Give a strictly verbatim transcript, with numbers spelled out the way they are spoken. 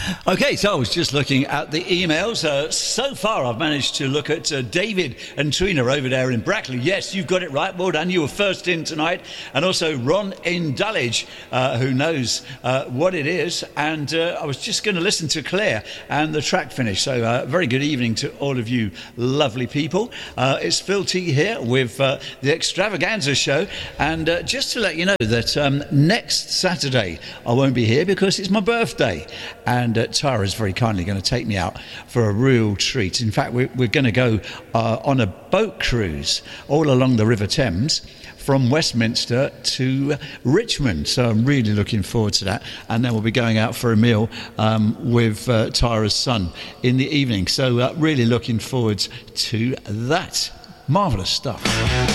Okay, so I was just looking at the emails. Uh, so far, I've managed to look at uh, David and Trina over there in Brackley. Yes, you've got it right. Well done. You were first in tonight. And also Ron in Dulwich, uh, who knows uh, what it is. And uh, I was just going to listen to Claire and the track finish. So uh, very good evening to all of you lovely people. Uh, it's Phil T here with uh, the Extravaganza show. And uh, just to let you know that um, next Saturday, I won't be here because it's my birthday. And uh, Tara's very kindly going to take me out for a real treat. In fact, we're, we're going to go uh, on a boat cruise all along the River Thames from Westminster to Richmond. So I'm really looking forward to that. And then we'll be going out for a meal um, with uh, Tara's son in the evening. So uh, really looking forward to that. Marvellous stuff.